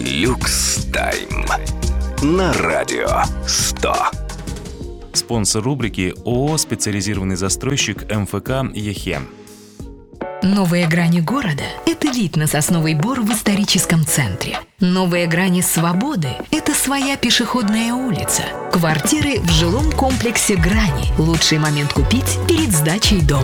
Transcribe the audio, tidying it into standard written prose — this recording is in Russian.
Люкс Тайм на радио 100. Спонсор рубрики ООО «Специализированный застройщик МФК ЕХЕ». Новые грани города – это вид на Сосновый Бор в историческом центре. Новые грани свободы – это своя пешеходная улица. Квартиры в жилом комплексе «Грани». Лучший момент купить перед сдачей дома.